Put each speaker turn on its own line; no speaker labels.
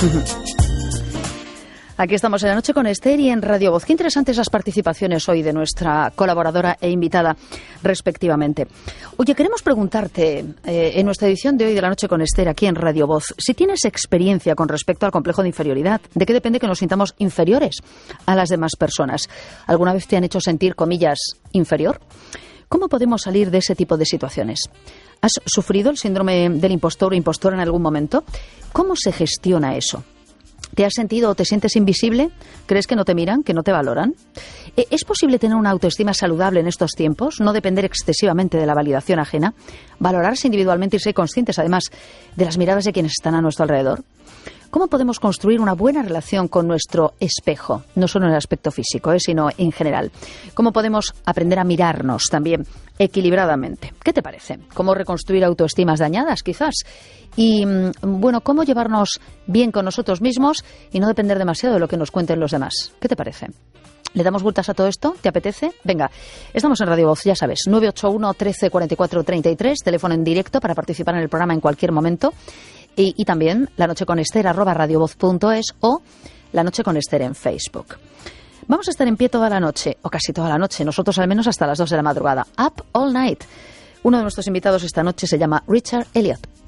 Aquí estamos en La Noche con Esther y en Radio Voz. Qué interesantes las participaciones hoy de nuestra colaboradora e invitada respectivamente. Oye, queremos preguntarte en nuestra edición de hoy de La Noche con Esther aquí en Radio Voz, si tienes experiencia con respecto al complejo de inferioridad. ¿De qué depende que nos sintamos inferiores a las demás personas? ¿Alguna vez te han hecho sentir, comillas, inferior? ¿Cómo podemos salir de ese tipo de situaciones? ¿Has sufrido el síndrome del impostor o impostora en algún momento? ¿Cómo se gestiona eso? ¿Te has sentido o te sientes invisible? ¿Crees que no te miran, que no te valoran? ¿Es posible tener una autoestima saludable en estos tiempos? ¿No depender excesivamente de la validación ajena? ¿Valorarse individualmente y ser conscientes, además, de las miradas de quienes están a nuestro alrededor? ¿Cómo podemos construir una buena relación con nuestro espejo? No solo en el aspecto físico, sino en general. ¿Cómo podemos aprender a mirarnos también equilibradamente? ¿Qué te parece? ¿Cómo reconstruir autoestimas dañadas, quizás? Y, bueno, ¿cómo llevarnos bien con nosotros mismos y no depender demasiado de lo que nos cuenten los demás? ¿Qué te parece? ¿Le damos vueltas a todo esto? ¿Te apetece? Venga, estamos en Radio Voz, ya sabes, 981 13 44 33, teléfono en directo para participar en el programa en cualquier momento. Y también La Noche con Esther @radiovoz.es o La Noche con Esther en Facebook. Vamos a estar en pie toda la noche, o casi toda la noche, nosotros al menos hasta las 2 de la madrugada. Up all night. Uno de nuestros invitados esta noche se llama Richard Elliot.